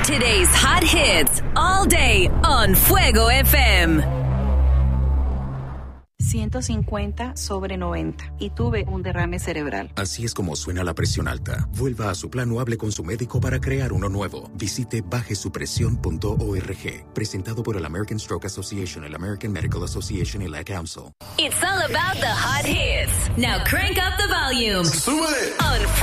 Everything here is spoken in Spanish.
Today's hot hits all day on Fuego FM. 150/90 y tuve un derrame cerebral. Así es como suena la presión alta. Vuelva a su plan o hable con su médico para crear uno nuevo. Visite bajesupresión.org. Presentado por el American Stroke Association, el American Medical Association y la Council. It's all about the hot hits. Now crank up the volume. ¡Súbele! On